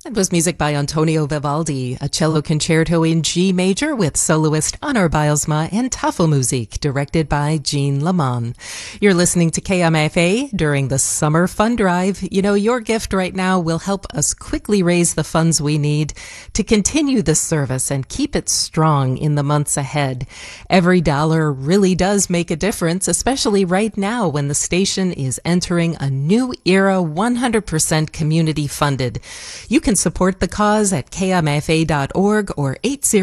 It was music by Antonio Vivaldi, a cello concerto in G major with soloist Anar Bijlsma and Tafelmusik, directed by Jean Lamont. You're listening to KMFA during the Summer Fund Drive. You know, your gift right now will help us quickly raise the funds we need to continue this service and keep it strong in the months ahead. Every dollar really does make a difference, especially right now when the station is entering a new era, 100% community funded. You can support the cause at kmfa.org or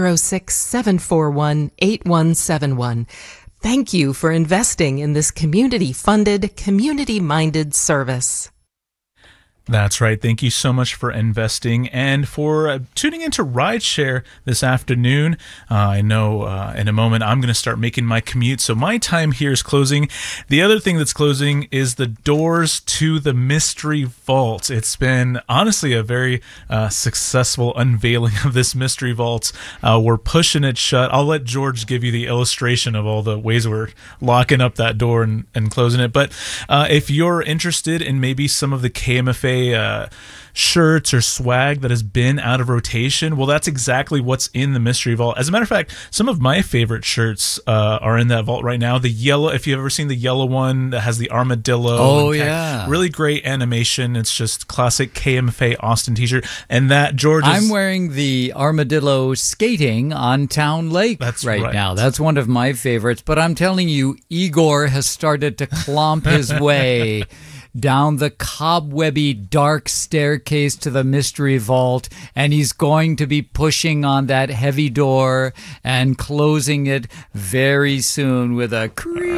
806-741-8171. Thank you for investing in this community-funded, community-minded service. That's right. Thank you so much for investing and for tuning into Rideshare this afternoon. I know in a moment I'm going to start making my commute, so my time here is closing. The other thing that's closing is the doors to the Mystery Vault. It's been honestly a very successful unveiling of this Mystery Vault. We're pushing it shut. I'll let George give you the illustration of all the ways we're locking up that door and closing it. But if you're interested in maybe some of the KMFA shirts or swag that has been out of rotation, well, that's exactly what's in the Mystery Vault. As a matter of fact, some of my favorite shirts are in that vault right now. The yellow, if you've ever seen the yellow one that has the armadillo. Oh, yeah. Really great animation. It's just classic KMFA Austin t-shirt. And that, George, I'm wearing the armadillo skating on Town Lake right now. That's one of my favorites. But I'm telling you, Igor has started to clomp his way down the cobwebby dark staircase to the Mystery Vault, and he's going to be pushing on that heavy door and closing it very soon with a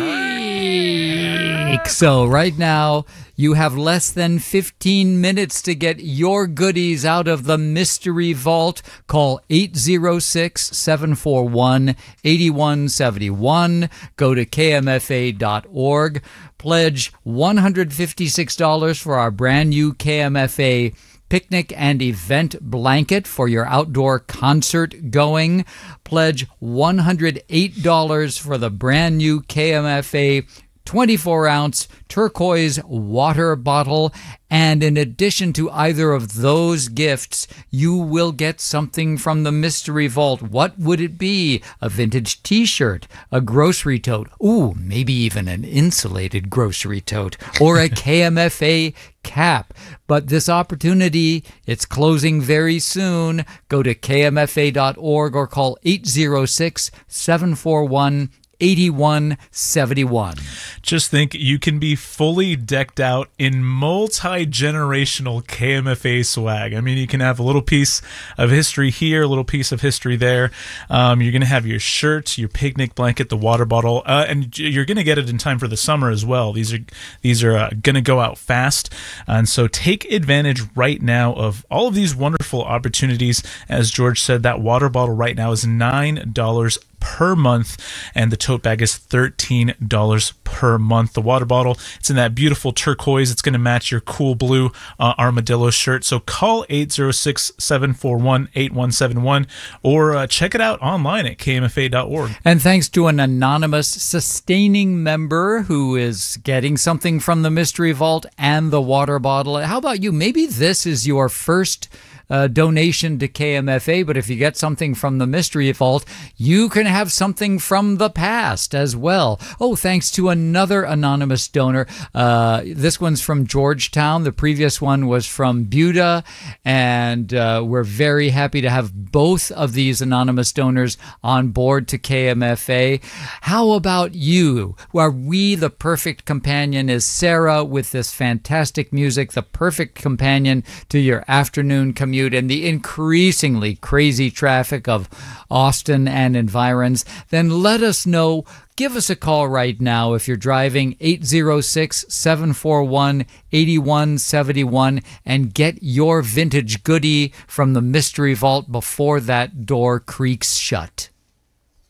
creak. So right now, you have less than 15 minutes to get your goodies out of the Mystery Vault. Call 806-741-8171. Go to kmfa.org. Pledge $156 for our brand new KMFA picnic and event blanket for your outdoor concert going. Pledge $108 for the brand new KMFA 24-ounce turquoise water bottle. And in addition to either of those gifts, you will get something from the Mystery Vault. What would it be? A vintage t-shirt, a grocery tote, ooh, maybe even an insulated grocery tote, or a KMFA cap. But this opportunity, it's closing very soon. Go to kmfa.org or call 806-741-8171. Just think, you can be fully decked out in multi-generational KMFA swag. I mean, you can have a little piece of history here, a little piece of history there. You're going to have your shirt, your picnic blanket, the water bottle, and you're going to get it in time for the summer as well. These are going to go out fast, and so take advantage right now of all of these wonderful opportunities. As George said, that water bottle right now is $9 per month, and the tote bag is $13 per month. The water bottle, it's in that beautiful turquoise. It's going to match your cool blue armadillo shirt. So call 806-741-8171 or check it out online at kmfa.org. And thanks to an anonymous sustaining member who is getting something from the Mystery Vault and the water bottle. How about you? Maybe this is your first donation to KMFA, but if you get something from the Mystery Vault, you can have something from the past as well. Oh, thanks to another anonymous donor. This one's from Georgetown. The previous one was from Buda, and we're very happy to have both of these anonymous donors on board to KMFA. How about you? Are we the perfect companion? Is Sarah with this fantastic music the perfect companion to your afternoon commute and the increasingly crazy traffic of Austin and environs? Then let us know. Give us a call right now if you're driving, 806-741-8171, and get your vintage goodie from the Mystery Vault before that door creaks shut.